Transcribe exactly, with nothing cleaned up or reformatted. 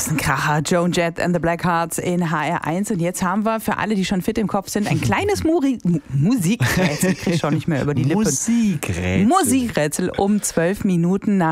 ist ein Kracher. Joan Jett and the Blackhearts in H R eins. Und jetzt haben wir für alle, die schon fit im Kopf sind, ein kleines Muri- M- Musikrätsel. Ich krieg schon nicht mehr über die Lippen. Musikrätsel. Musikrätsel um zwölf Minuten nach